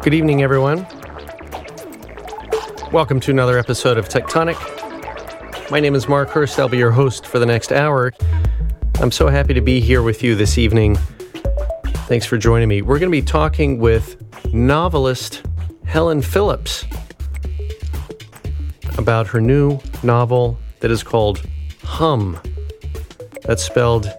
Good evening, everyone. Welcome to another episode of Tectonic. My name is Mark Hurst. I'll be your host for the next hour. I'm so happy to be here with you this evening. Thanks for joining me. We're going to be talking with novelist Helen Phillips about her new novel that is called Hum. That's spelled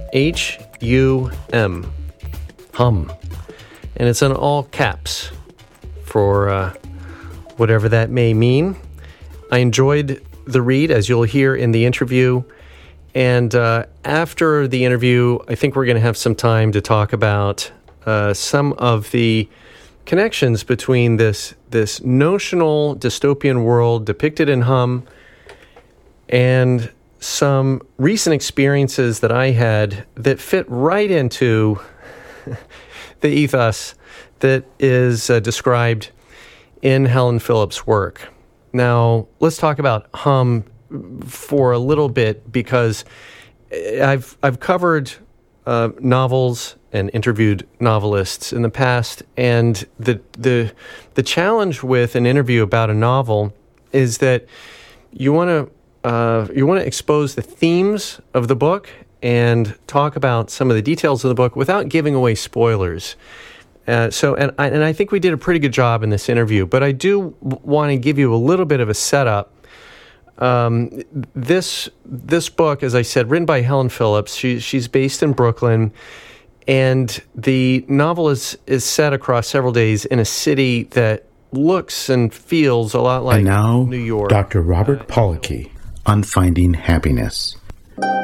H-U-M. Hum. And it's in all caps for whatever that may mean. I enjoyed the read, as you'll hear in the interview. And after the interview, I think we're going to have some time to talk about some of the connections between this notional dystopian world depicted in Hum and some recent experiences that I had that fit right into the ethos that is described in Helen Phillips' work. Now, let's talk about Hum for a little bit, because I've covered novels and interviewed novelists in the past, and the challenge with an interview about a novel is that you want to expose the themes of the book and talk about some of the details of the book without giving away spoilers. And I think we did a pretty good job in this interview, but I do want to give you a little bit of a setup. This book, as I said, written by Helen Phillips. She's based in Brooklyn, and the novel is set across several days in a city that looks and feels a lot like New York. And now, Dr. Robert Pollocky on Finding Happiness.